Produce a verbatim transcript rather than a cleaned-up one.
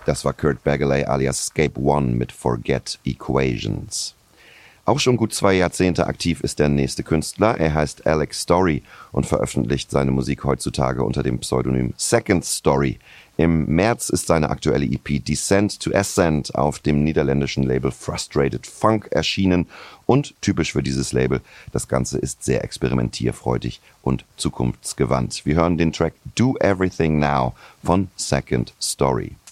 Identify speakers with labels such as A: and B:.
A: Das war Kurt Bagalay alias Scape One mit Forget Equations. Auch schon gut zwei Jahrzehnte aktiv ist der nächste Künstler. Er heißt Alex Story und veröffentlicht seine Musik heutzutage unter dem Pseudonym Second Story. Im März ist seine aktuelle E P Descent to Ascent auf dem niederländischen Label Frustrated Funk erschienen. Und typisch für dieses Label, das Ganze ist sehr experimentierfreudig und zukunftsgewandt. Wir hören den Track Do Everything Now von Second Story.